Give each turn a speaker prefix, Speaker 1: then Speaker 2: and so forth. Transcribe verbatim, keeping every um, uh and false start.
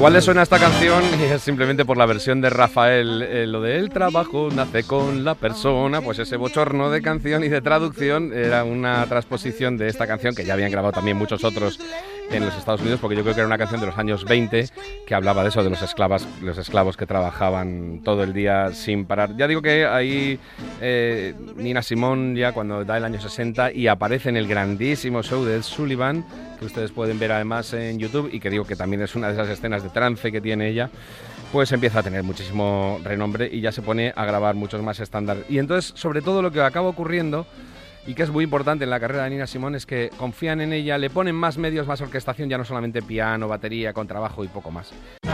Speaker 1: igual le suena esta canción y es simplemente por la versión de Rafael, eh, lo de el trabajo nace con la persona, pues ese bochorno de canción y de traducción era una transposición de esta canción que ya habían grabado también muchos otros en los Estados Unidos, porque yo creo que era una canción de los años veinte que hablaba de eso, de los esclavos, los esclavos que trabajaban todo el día sin parar. Ya digo que ahí eh, Nina Simone ya cuando da el año sesenta y aparece en el grandísimo show de Ed Sullivan, que ustedes pueden ver además en YouTube, y que digo que también es una de esas escenas de trance que tiene ella, pues empieza a tener muchísimo renombre y ya se pone a grabar muchos más estándares. Y entonces, sobre todo lo que acaba ocurriendo, y que es muy importante en la carrera de Nina Simone, es que confían en ella, le ponen más medios, más orquestación, ya no solamente piano, batería, contrabajo y poco más.